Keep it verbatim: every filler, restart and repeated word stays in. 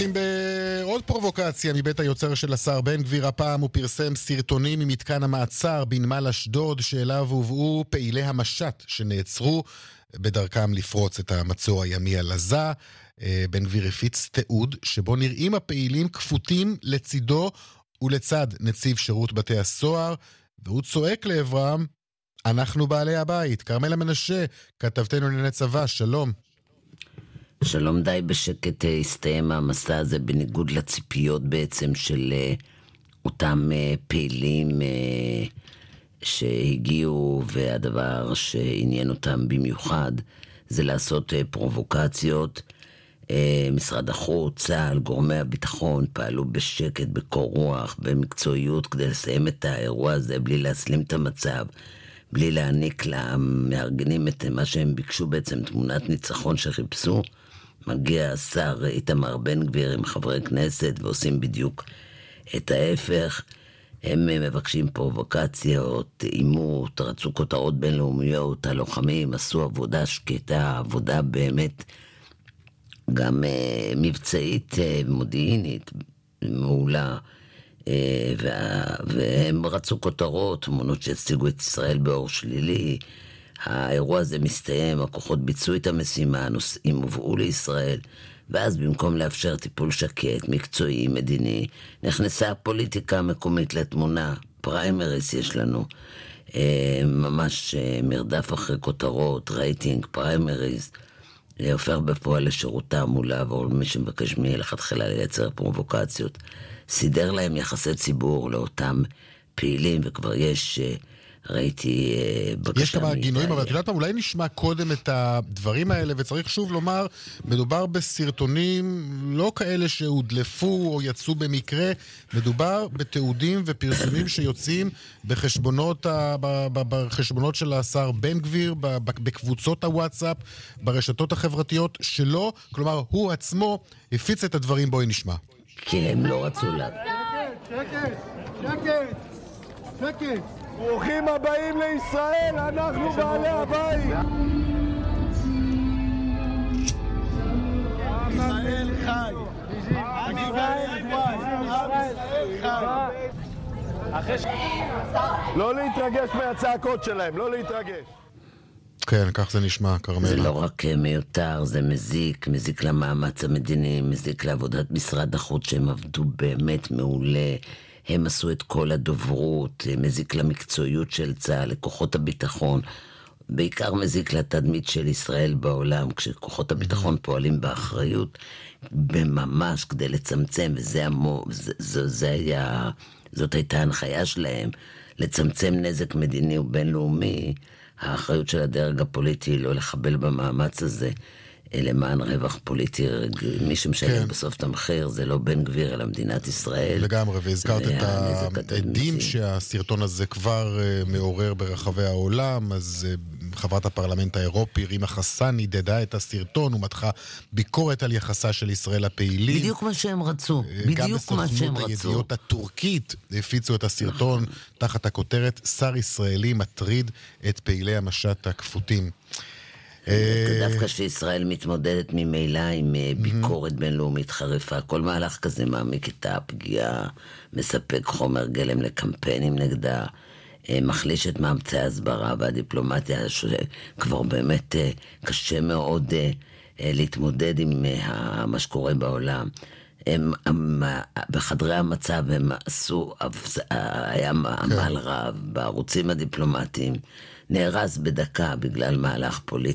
נתחיל בעוד פרובוקציה מבית היוצר של השר בן גביר. הפעם הוא פרסם סרטונים ממתקן המעצר בנמל אשדוד, שאליו הובאו פעילי המשט שנעצרו בדרכם לפרוץ את המצור הימי על עזה. בן גביר הפיץ תיעוד שבו נראים הפעילים כפותים לצידו ולצד נציב שירות בתי הסוהר, והוא צועק לעברם, אנחנו בעלי הבית. כרמלה מנשה, כתבתנו לענייני צבא, שלום. שלום, די בשקט הסתיים המסע הזה, בניגוד לציפיות בעצם של אותם פעילים שהגיעו, והדבר שעניין אותם במיוחד זה לעשות פרובוקציות. משרד החוץ, צה"ל, גורמי הביטחון פעלו בשקט, בקור רוח, במקצועיות, כדי לסיים את האירוע הזה בלי להסלים את המצב, בלי להעניק למארגנים את מה שהם ביקשו, בעצם תמונת ניצחון שחיפשו. מגיע השר איתמר בן גביר עם חברי כנסת ועושים בדיוק את ההפך. הם מבקשים פרובוקציות, אימות, רצו כותרות בינלאומיות. הלוחמים עשו עבודה שקטה, עבודה באמת גם uh, מבצעית uh, מודיעינית מעולה, uh, וה, והם רצו כותרות, תמונות שהציגו את ישראל באור שלילי. האירוע הזה מסתיים, הכוחות ביצעו את המשימה, הנושאים הובאו לישראל, ואז במקום לאפשר טיפול שקט, מקצועי, מדיני, נכנסה הפוליטיקה המקומית לתמונה. פריימריס יש לנו, אה, ממש אה, מרדף אחרי כותרות, רייטינג, פריימריס, אה, הופך בפועל לשירות תעמולה, אבל מי שמבקש מלכתחילה לייצר פרובוקציות, סידר להם יחסי ציבור לאותם פעילים, וכבר יש... אה, ראיתי בקשה. יש כמה גינויים, אבל את יודעת מה, אולי נשמע קודם את הדברים האלה, וצריך שוב לומר, מדובר בסרטונים לא כאלה שהודלפו או יצאו במקרה, מדובר בתיעודים ופרסומים שיוצאים בחשבונות, בחשבונות של השר בן גביר, בקבוצות הוואטסאפ, ברשתות החברתיות שלו, כלומר הוא עצמו הפיץ את הדברים. בואי נשמע. כי הם לא רצו לה. שקט, שקט, שקט. ברוכים הבאים לישראל, אנחנו בעלי הבית. ישראל חי. לא להתרגש מהצעקות שלהם, לא להתרגש. כן, כך זה נשמע, כרמלה. זה לא רק מיותר, זה מזיק, מזיק למאמץ המדיני, מזיק לעבודת משרד החוץ, שהם עבדו באמת מעולה. הם עשו את כל הדוברות, מזיק למקצועיות של צה"ל, לכוחות הביטחון, בעיקר מזיק לתדמית של ישראל בעולם, כשכוחות הביטחון פועלים באחריות, בממש כדי לצמצם, וזה המו, זה, זה, זה היה, זאת הייתה הנחיה שלהם, לצמצם נזק מדיני ובינלאומי. האחריות של הדרג הפוליטי לא לחבל במאמץ הזה, למען רווח פוליטי. מי שמשלם בסוף את המחיר זה לא בן גביר אלא מדינת ישראל. לגמרי, והזכרת את העדים שהסרטון הזה כבר מעורר ברחבי העולם. אז חברת הפרלמנט האירופי רימה חסני דדה את הסרטון ומתחה ביקורת על יחסה של ישראל לפעילים. בדיוק מה שהם רצו, בדיוק מה שהם רצו. גם בסוכנות הידיעות הטורקית הפיצו את הסרטון תחת הכותרת שר ישראלי מטריד את פעילי המשט הכפותים. דווקא שישראל מתמודדת ממילא עם ביקורת בינלאומית חריפה, כל מהלך כזה מעמיק את הפגיעה, מספק חומר גלם לקמפיינים נגדה, מחליש את מאמצי ההסברה והדיפלומטיה, שכבר באמת קשה מאוד להתמודד עם מה שקורה בעולם. הם, הם, בחדרי המצב הם עשו, היה עמל רב בערוצים הדיפלומטיים, נהרס בדקה בגלל מהלך פוליטי.